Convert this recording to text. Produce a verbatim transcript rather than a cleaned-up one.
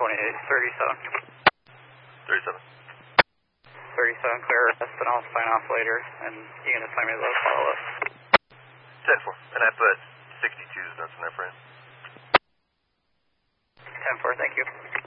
twenty-eight, thirty-seven. thirty-seven. thirty-seven, clear rest, and I'll sign off later, and you can assign me the follow-up. ten four, and I put sixty-two's notes in there for you. ten four, thank you.